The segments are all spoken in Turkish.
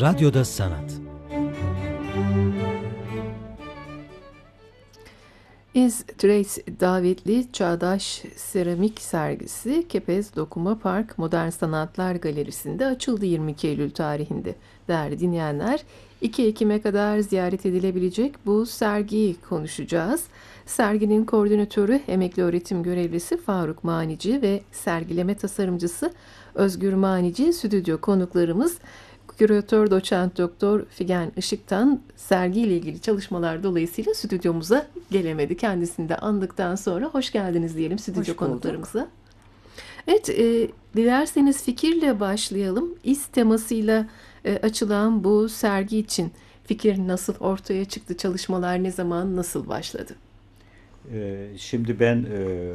Radyoda Sanat. İz Trace davetli Çağdaş Seramik sergisi Kepez Dokuma Park Modern Sanatlar Galerisi'nde açıldı 22 Eylül tarihinde. Değerli dinleyenler, 2 Ekim'e kadar ziyaret edilebilecek bu sergiyi konuşacağız. Serginin koordinatörü, emekli öğretim görevlisi Faruk Manici ve sergileme tasarımcısı Özgür Manici stüdyo konuklarımız. Küratör Doçent Doktor Figen Işık'tan sergiyle ilgili çalışmalar dolayısıyla stüdyomuza gelemedi. Kendisini de andıktan sonra hoş geldiniz diyelim stüdyo konuklarımıza. Evet, dilerseniz fikirle başlayalım. İz temasıyla açılan bu sergi için fikir nasıl ortaya çıktı? Çalışmalar ne zaman, nasıl başladı? Şimdi ben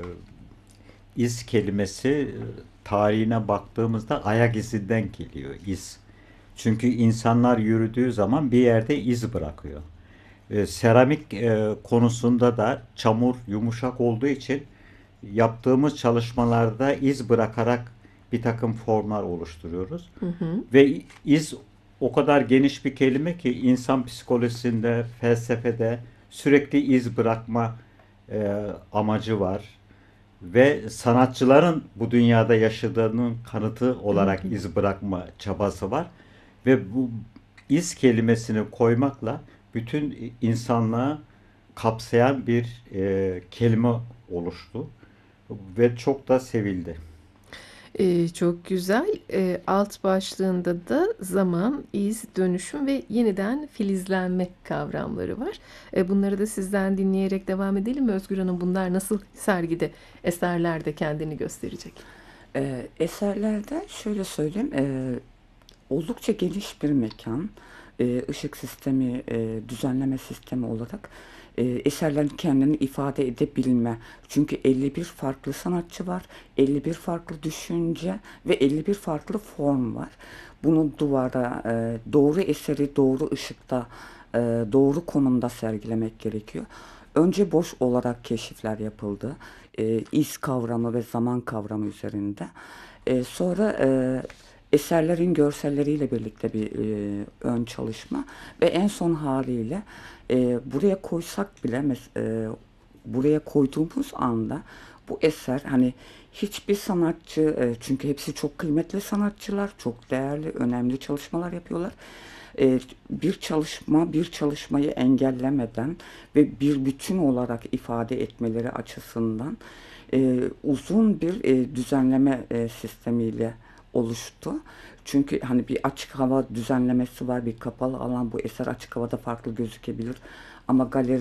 iz kelimesi tarihine baktığımızda ayak izinden geliyor iz. Çünkü insanlar yürüdüğü zaman bir yerde iz bırakıyor. Seramik konusunda da çamur yumuşak olduğu için yaptığımız çalışmalarda iz bırakarak bir takım formlar oluşturuyoruz. Hı hı. Ve iz o kadar geniş bir kelime ki insan psikolojisinde, felsefede sürekli iz bırakma amacı var. Ve sanatçıların bu dünyada yaşadığının kanıtı olarak iz bırakma çabası var. Ve bu iz kelimesini koymakla bütün insanlığı kapsayan bir kelime oluştu. Ve çok da sevildi. Çok güzel. Alt başlığında da zaman, iz, dönüşüm ve yeniden filizlenme kavramları var. Bunları da sizden dinleyerek devam edelim. Özgür Hanım, bunlar nasıl sergide, eserlerde kendini gösterecek? Eserlerde şöyle söyleyeyim, oldukça geniş bir mekan, ışık sistemi, düzenleme sistemi olarak eserlerin kendini ifade edebilme. Çünkü 51 farklı sanatçı var, 51 farklı düşünce ve 51 farklı form var. Bunu duvara, doğru eseri doğru ışıkta, doğru konumda sergilemek gerekiyor. Önce boş olarak keşifler yapıldı. İz kavramı ve zaman kavramı üzerinde. Sonra eserlerin görselleriyle birlikte bir ön çalışma ve en son haliyle buraya koysak bile buraya koyduğumuz anda bu eser hani hiçbir sanatçı çünkü hepsi çok kıymetli sanatçılar, çok değerli, önemli çalışmalar yapıyorlar. Bir çalışmayı engellemeden ve bir bütün olarak ifade etmeleri açısından uzun bir düzenleme sistemiyle oluştu. Çünkü hani bir açık hava düzenlemesi var, bir kapalı alan. Bu eser açık havada farklı gözükebilir ama galeri